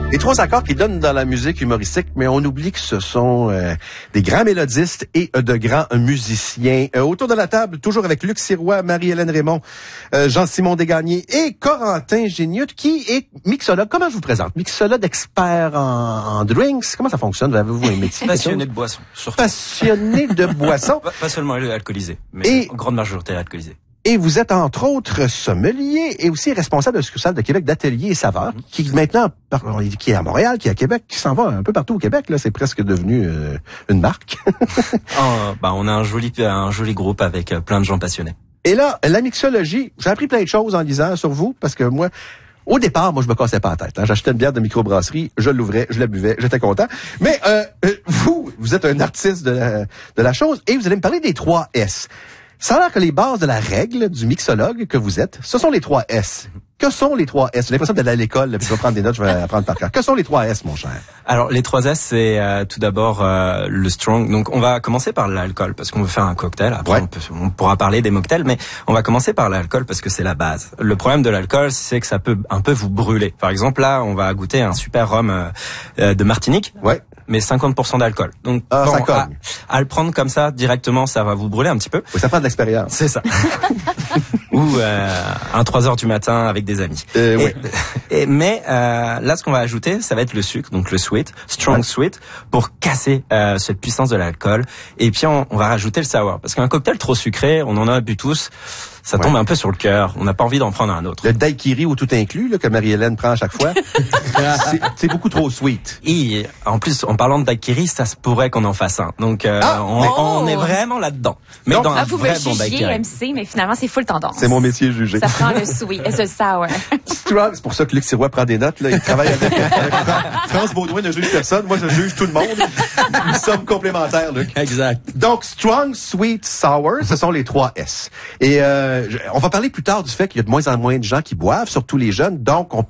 Les trois accords qui donnent dans la musique humoristique, mais on oublie que ce sont des grands mélodistes et de grands musiciens. Autour de la table, toujours avec Luc Sirois, Marie-Hélène Raymond, Jean-Simon Desgagnés et Corentin Géniot, qui est mixologue. Comment je vous présente? Mixologue expert en drinks. Comment ça fonctionne? Avez-vous un métier? Passionné de boissons, surtout. Passionné de boissons. Pas seulement alcoolisé, mais en grande majorité alcoolisé. Et vous êtes entre autres sommelier et aussi responsable de la succursale de Québec d'Atelier et Saveurs, qui maintenant, qui est à Montréal, qui est à Québec, qui s'en va un peu partout au Québec. Là, c'est presque devenu une marque. On a un joli groupe avec plein de gens passionnés. Et là, la mixologie, j'ai appris plein de choses en lisant sur vous, parce que moi, au départ, je me cassais pas la tête. Hein. J'achetais une bière de microbrasserie, je l'ouvrais, je la buvais, j'étais content. Mais vous êtes un artiste de la chose et vous allez me parler des 3 S. Ça a l'air que les bases de la règle du mixologue que vous êtes, ce sont les 3 S. Que sont les 3 S? J'ai l'impression d'aller à l'école, puis je vais prendre des notes, je vais apprendre par cœur. Que sont les 3 S, mon cher? Alors, les 3 S, c'est tout d'abord le strong. Donc, on va commencer par l'alcool, parce qu'on veut faire un cocktail. Après, on pourra parler des mocktails, mais on va commencer par l'alcool, parce que c'est la base. Le problème de l'alcool, c'est que ça peut un peu vous brûler. Par exemple, là, on va goûter un super rhum de Martinique. Ouais. Mais 50% d'alcool. Donc, à le prendre comme ça, directement, ça va vous brûler un petit peu. Oui, ça prend de l'expérience. C'est ça. Ou à 3h du matin avec des amis. Mais là, ce qu'on va ajouter, ça va être le sucre, donc le sweet, strong sweet, pour casser cette puissance de l'alcool. Et puis, on va rajouter le sour. Parce qu'un cocktail trop sucré, on en a bu tous, ça tombe un peu sur le cœur. On n'a pas envie d'en prendre un autre. Le daiquiri ou tout inclus, là, que Marie-Hélène prend à chaque fois, c'est beaucoup trop sweet. Et en plus, en parlant de daiquiri, ça se pourrait qu'on en fasse un. Donc, on est vraiment là-dedans. Mais donc, dans un vous vrai me bon jugiez, daiquiri. MC, mais finalement, c'est full tendance. C'est mon métier, juger. Ça prend le sweet et le sour. C'est pour ça que Luc Sirois prend des notes. Là. Il travaille avec France Baudouin ne juge personne. Moi, je juge tout le monde. Nous sommes complémentaires, Luc. Exact. Donc, strong, sweet, sour, ce sont les 3 S. Et on va parler plus tard du fait qu'il y a de moins en moins de gens qui boivent, surtout les jeunes. Donc, on